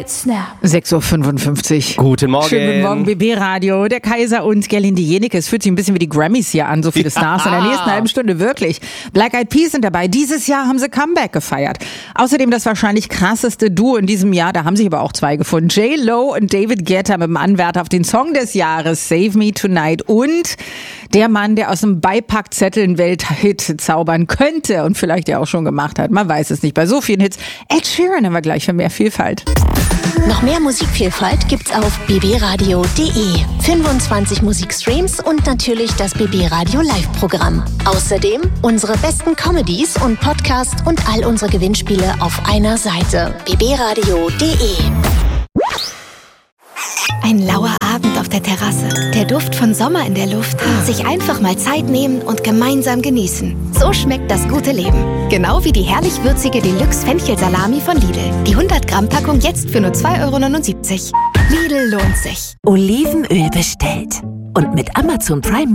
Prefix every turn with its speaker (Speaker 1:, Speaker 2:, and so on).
Speaker 1: Let snap.
Speaker 2: 6.55 Uhr.
Speaker 3: Guten Morgen.
Speaker 2: Schönen guten Morgen, BB-Radio. Der Kaiser und Gerlinde Jenike. Es fühlt sich ein bisschen wie die Grammys hier an, so viele Stars in der nächsten halben Stunde, wirklich. Black Eyed Peas sind dabei. Dieses Jahr haben sie Comeback gefeiert. Außerdem das wahrscheinlich krasseste Duo in diesem Jahr, da haben sich aber auch zwei gefunden. J-Lo und David Guetta mit dem Anwärter auf den Song des Jahres, Save Me Tonight. Und der Mann, der aus dem Beipackzettel einen Welthit zaubern könnte und vielleicht ja auch schon gemacht hat. Man weiß es nicht. Bei so vielen Hits. Ed Sheeran haben wir gleich für mehr Vielfalt.
Speaker 4: Noch mehr Musikvielfalt gibt's auf bbradio.de. 25 Musikstreams und natürlich das BB Radio Live-Programm. Außerdem unsere besten Comedies und Podcasts und all unsere Gewinnspiele auf einer Seite. bbradio.de.
Speaker 5: Ein lauer Abend auf der Terrasse, der Duft von Sommer in der Luft, sich einfach mal Zeit nehmen und gemeinsam genießen. So schmeckt das gute Leben. Genau wie die herrlich würzige Deluxe-Fenchelsalami von Lidl. Die 100-Gramm-Packung jetzt für nur 2,79 €. Lidl lohnt sich.
Speaker 6: Olivenöl bestellt. Und mit Amazon Prime